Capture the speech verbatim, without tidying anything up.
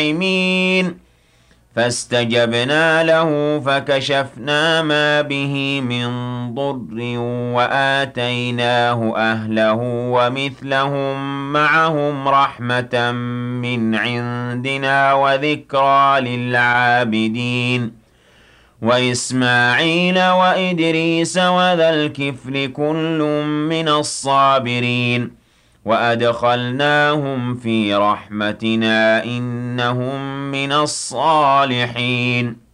النَّائِمِينَ فاستجبنا له فكشفنا ما به من ضر وآتيناه أهله ومثلهم معهم رحمة من عندنا وذكرى للعابدين وإسماعيل وإدريس وذا الكفل كل من الصابرين وأدخلناهم في رحمتنا إنهم من الصالحين